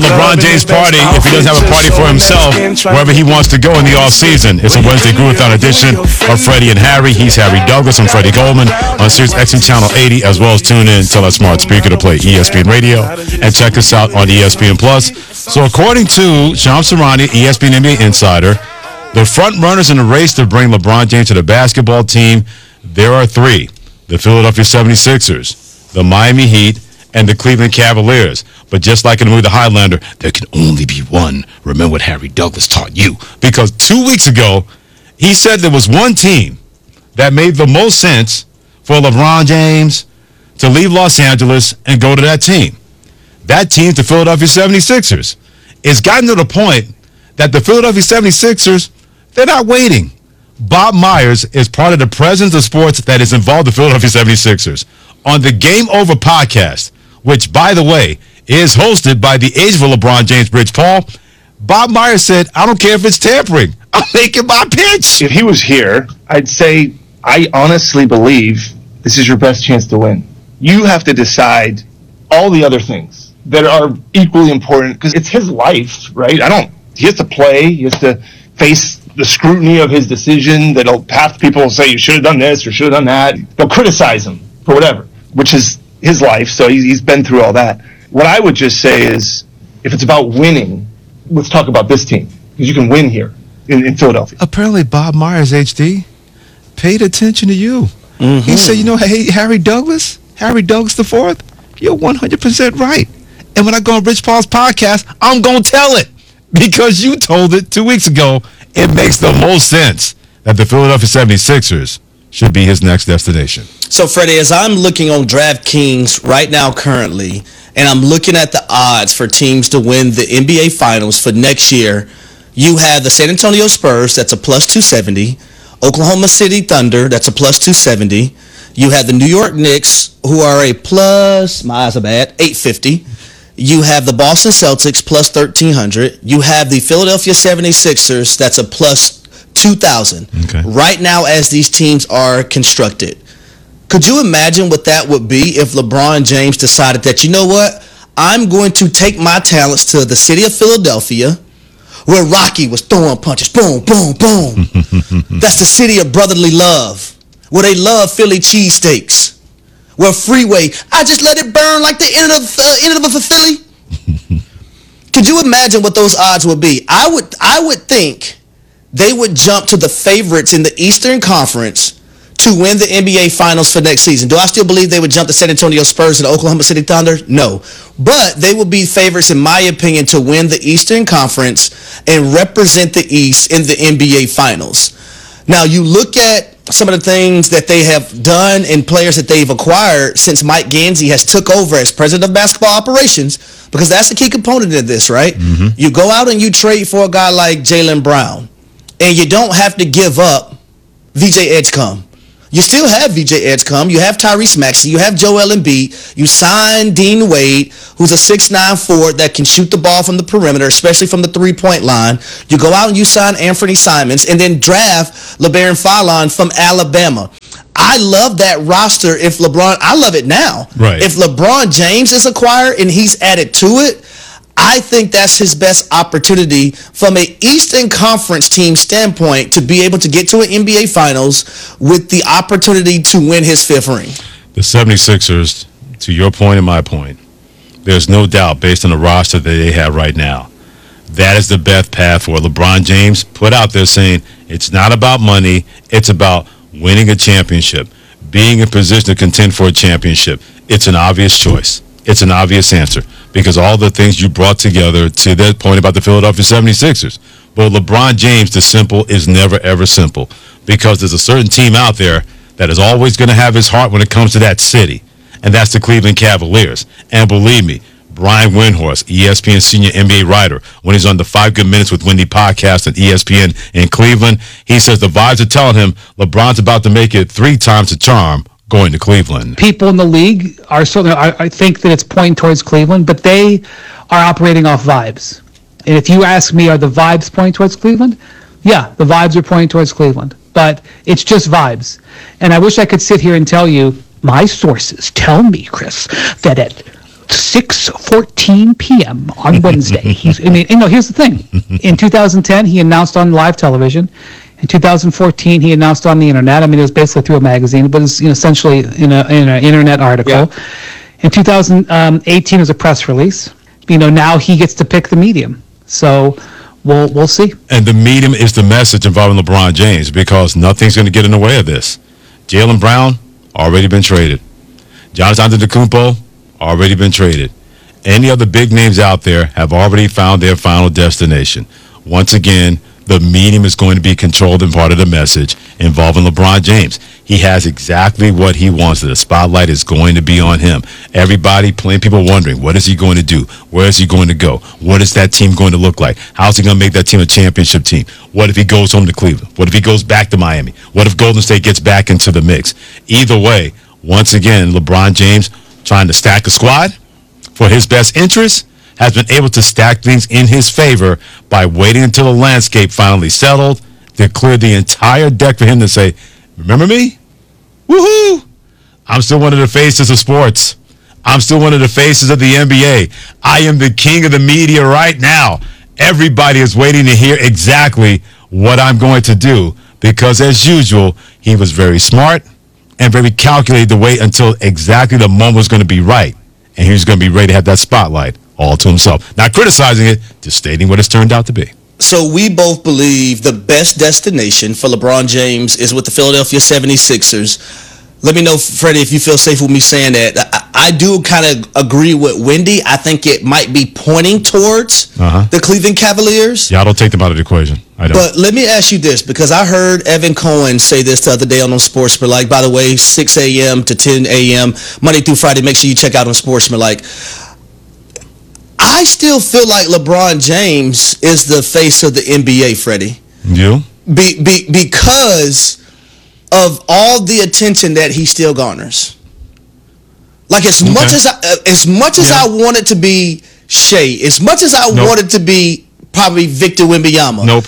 LeBron James party if he doesn't have a party for himself wherever he wants to go in the offseason. It's a Wednesday Groove-a-thon edition of Freddie and Harry. He's Harry Douglas. I'm Freddie Coleman on Sirius XM Channel 80, as well as tune in, tell our smart speaker to play ESPN Radio, and check us out on ESPN+. So according to Shams Charania, ESPN NBA Insider, the front runners in the race to bring LeBron James to the basketball team, there are three: the Philadelphia 76ers, the Miami Heat, and the Cleveland Cavaliers. But just like in the movie The Highlander, there can only be one. Remember what Harry Douglas taught you. Because 2 weeks ago, he said there was one team that made the most sense for LeBron James to leave Los Angeles and go to that team. That team's the Philadelphia 76ers. It's gotten to the point that the Philadelphia 76ers, they're not waiting. Bob Myers is part of the Presidents of Sports that is involved with the Philadelphia 76ers. On the Game Over podcast, which, by the way, is hosted by the age of LeBron James, Rich Paul, Bob Myers said, I don't care if it's tampering. I'm making my pitch. If he was here, I'd say, I honestly believe this is your best chance to win. You have to decide all the other things that are equally important because it's his life, right? He has to play. He has to face the scrutiny of his decision. Half people will say, you should have done this or should have done that. They'll criticize him for whatever, which is his life. So he's been through all that. What I would just say is, if it's about winning, let's talk about this team because you can win here in Philadelphia. Apparently, Bob Myers, HD, paid attention to you. Mm-hmm. He said, hey, Harry Douglas IV, you're 100% right. And when I go on Rich Paul's podcast, I'm going to tell it because you told it 2 weeks ago. It makes the most sense that the Philadelphia 76ers should be his next destination. So, Freddie, as I'm looking on DraftKings right now currently, and I'm looking at the odds for teams to win the NBA Finals for next year, you have the San Antonio Spurs, that's a plus 270. Oklahoma City Thunder, that's a plus 270. You have the New York Knicks, who are a plus, my eyes are bad, 850. You have the Boston Celtics, plus 1,300. You have the Philadelphia 76ers, that's a plus 2,000. Okay. Right now, as these teams are constructed. Could you imagine what that would be if LeBron James decided that, you know what, I'm going to take my talents to the city of Philadelphia, where Rocky was throwing punches, boom, boom, boom. That's the city of brotherly love, where they love Philly cheesesteaks. Where Freeway, I just let it burn like the end of a Philly. Could you imagine what those odds would be? I would think they would jump to the favorites in the Eastern Conference to win the NBA Finals for next season. Do I still believe they would jump the San Antonio Spurs and the Oklahoma City Thunder? No. But they would be favorites, in my opinion, to win the Eastern Conference and represent the East in the NBA Finals. Now, you look at some of the things that they have done and players that they've acquired since Mike Gansey has took over as president of basketball operations, because that's the key component of this, right? Mm-hmm. You go out and you trade for a guy like Jaylen Brown, and you don't have to give up VJ Edgecombe. You still have VJ Edgecombe. You have Tyrese Maxey. You have Joel Embiid. You sign Dean Wade, who's a 6'9" forward that can shoot the ball from the perimeter, especially from the three-point line. You go out and you sign Anthony Simons and then draft LeBaron Fallon from Alabama. I love that roster. I love it now. Right. If LeBron James is acquired and he's added to it, I think that's his best opportunity from an Eastern Conference team standpoint to be able to get to an NBA Finals with the opportunity to win his fifth ring. The 76ers, to your point and my point, there's no doubt based on the roster that they have right now, that is the best path for LeBron James put out there saying it's not about money, it's about winning a championship, being in position to contend for a championship. It's an obvious choice. It's an obvious answer because all the things you brought together to that point about the Philadelphia 76ers. But LeBron James, the simple is never, ever simple because there's a certain team out there that is always going to have his heart when it comes to that city, and that's the Cleveland Cavaliers. And believe me, Brian Windhorst, ESPN senior NBA writer, when he's on the 5 Good Minutes with Wendy podcast at ESPN in Cleveland, he says the vibes are telling him LeBron's about to make it 3 times the charm going to Cleveland. People in the league are certainly, I think that it's pointing towards Cleveland, but they are operating off vibes. And if you ask me, are the vibes pointing towards Cleveland? Yeah, the vibes are pointing towards Cleveland, but it's just vibes. And I wish I could sit here and tell you, my sources tell me, Chris, that at 6:14 p.m. on Wednesday. Here's the thing. In 2010, he announced on live television. In 2014, he announced on the internet. I mean, it was basically through a magazine, but it's essentially in an internet article. Yeah. In 2018, it was a press release. Now he gets to pick the medium. So we'll see. And the medium is the message involving LeBron James, because nothing's going to get in the way of this. Jaylen Brown, already been traded. Giannis Antetokounmpo, already been traded. Any other big names out there have already found their final destination. Once again, the medium is going to be controlled and part of the message involving LeBron James. He has exactly what he wants. The spotlight is going to be on him. Everybody playing, people wondering, what is he going to do? Where is he going to go? What is that team going to look like? How's he going to make that team a championship team? What if he goes home to Cleveland? What if he goes back to Miami? What if Golden State gets back into the mix? Either way, once again, LeBron James trying to stack a squad for his best interest, has been able to stack things in his favor by waiting until the landscape finally settled to clear the entire deck for him to say, remember me? Woohoo! I'm still one of the faces of sports. I'm still one of the faces of the NBA. I am the king of the media right now. Everybody is waiting to hear exactly what I'm going to do, because as usual, he was very smart and very calculated to wait until exactly the moment was going to be right. And he was going to be ready to have that spotlight all to himself. Not criticizing it, just stating what it's turned out to be. So we both believe the best destination for LeBron James is with the Philadelphia 76ers. Let me know, Freddie, if you feel safe with me saying that. I do kind of agree with Wendy. I think it might be pointing towards the Cleveland Cavaliers. Yeah, I don't take them out of the equation. I don't. But let me ask you this, because I heard Evan Cohen say this the other day on Sportsmanlike. By the way, 6 a.m. to 10 a.m., Monday through Friday, make sure you check out on Sportsmanlike. I still feel like LeBron James is the face of the NBA, Freddie. You? Because of all the attention that he still garners. Like as much as I wanted to be Shea, as much as I wanted to be probably Victor Wembanyama. Nope.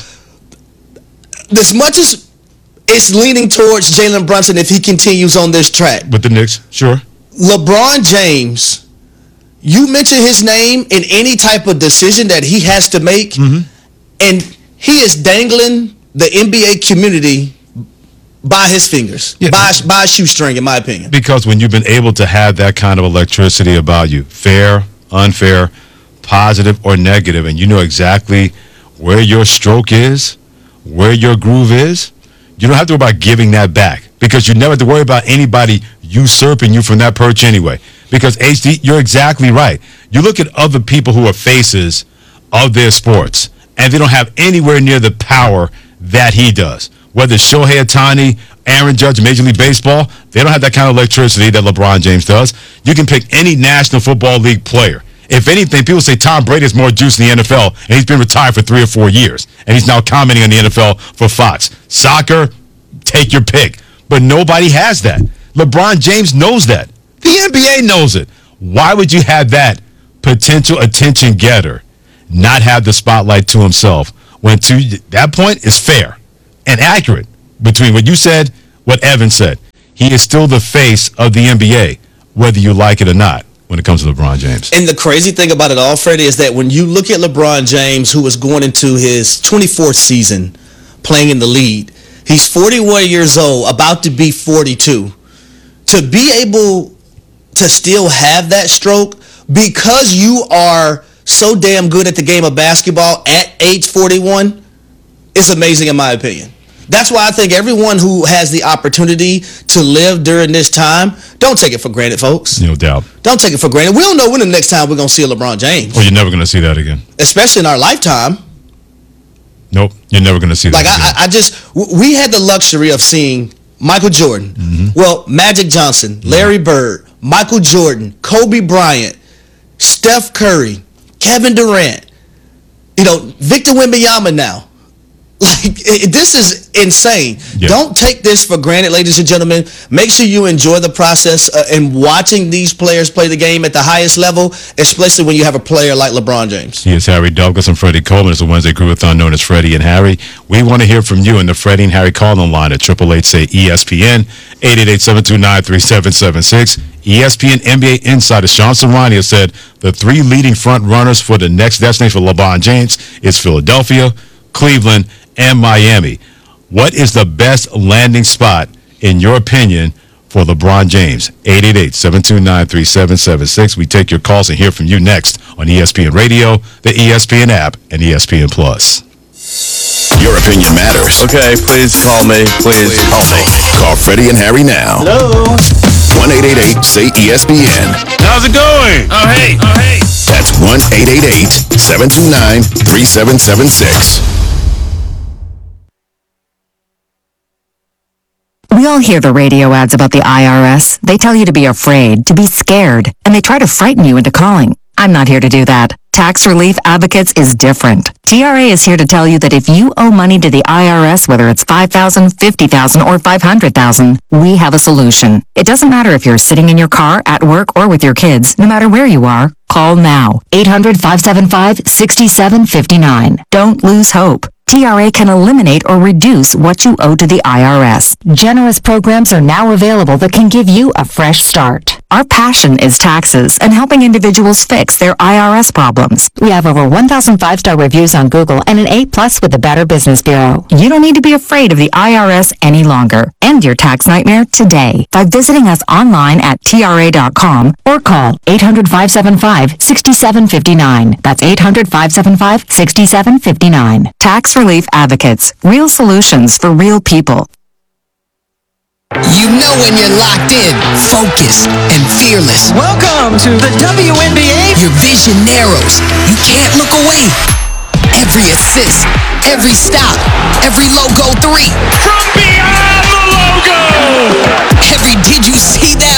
As much as it's leaning towards Jalen Brunson if he continues on this track. With the Knicks, sure. LeBron James, you mention his name in any type of decision that he has to make, and he is dangling the NBA community by his fingers, by a shoestring, in my opinion. Because when you've been able to have that kind of electricity about you, fair, unfair, positive, or negative, and you know exactly where your stroke is, where your groove is, you don't have to worry about giving that back, because you never have to worry about anybody usurping you from that perch anyway. Because, HD, you're exactly right. You look at other people who are faces of their sports, and they don't have anywhere near the power that he does. Whether it's Shohei Ohtani, Aaron Judge, Major League Baseball, they don't have that kind of electricity that LeBron James does. You can pick any National Football League player. If anything, people say Tom Brady has more juice in the NFL, and he's been retired for 3 or 4 years, and he's now commenting on the NFL for Fox. Soccer, take your pick. But nobody has that. LeBron James knows that. The NBA knows it. Why would you have that potential attention getter not have the spotlight to himself when to that point is fair and accurate between what you said, what Evan said? He is still the face of the NBA, whether you like it or not, when it comes to LeBron James. And the crazy thing about it all, Freddie, is that when you look at LeBron James, who is going into his 24th season playing in the league, he's 41 years old, about to be 42. To be able to still have that stroke because you are so damn good at the game of basketball at age 41 is amazing, in my opinion. That's why I think everyone who has the opportunity to live during this time, don't take it for granted, folks. No doubt. Don't take it for granted. We don't know when the next time we're going to see a LeBron James. Oh, you're never going to see that again. Especially in our lifetime. Nope, you're never going to see that again. We had the luxury of seeing Michael Jordan, well, Magic Johnson, Larry Bird, Michael Jordan, Kobe Bryant, Steph Curry, Kevin Durant, Victor Wembanyama now. This is insane. Yeah. Don't take this for granted, ladies and gentlemen. Make sure you enjoy the process in watching these players play the game at the highest level, especially when you have a player like LeBron James. He is Harry Douglas and Freddie Coleman. It's a Wednesday Groovathon known as Freddie and Harry. We want to hear from you in the Freddie and Harry call-in line at 888-SAY-ESPN, 888-729-3776. ESPN NBA insider Sean Serrani has said the three leading front runners for the next destination for LeBron James is Philadelphia, Cleveland, and Miami. What is the best landing spot, in your opinion, for LeBron James? 888-729-3776. We take your calls and hear from you next on ESPN Radio, the ESPN app, and ESPN Plus. Your opinion matters. Okay, please call me. Please call me. Call Freddie and Harry now. Hello. 1-888-SAY-ESPN. How's it going? Oh, hey. That's 1-888-729-3776. We all hear the radio ads about the IRS. They tell you to be afraid, to be scared, and they try to frighten you into calling. I'm not here to do that. Tax Relief Advocates is different. TRA is here to tell you that if you owe money to the IRS, whether it's $5,000, $50,000, or $500,000, we have a solution. It doesn't matter if you're sitting in your car, at work, or with your kids. No matter where you are, call now. 800-575-6759. Don't lose hope. TRA can eliminate or reduce what you owe to the IRS. Generous programs are now available that can give you a fresh start. Our passion is taxes and helping individuals fix their IRS problems. We have over 1,000 5-star reviews on Google and an A+ with the Better Business Bureau. You don't need to be afraid of the IRS any longer. End your tax nightmare today by visiting us online at TRA.com or call 800-575-6759. That's 800-575-6759. Tax Relief Advocates. Real solutions for real people. You know when you're locked in, focused, and fearless. Welcome to the WNBA. Your vision narrows. You can't look away. Every assist, every stop, every logo 3. From beyond the logo. Every did you see that